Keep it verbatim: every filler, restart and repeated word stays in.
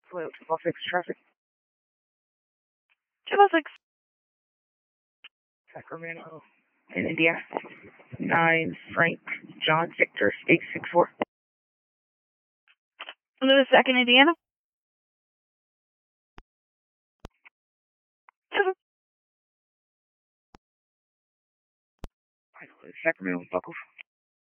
Float, I'll fix traffic. two oh six. Sacramento, in Indiana. nine, Frank, John, Victor, eight six four. Louis second, Indiana. Sacramento, Buckles.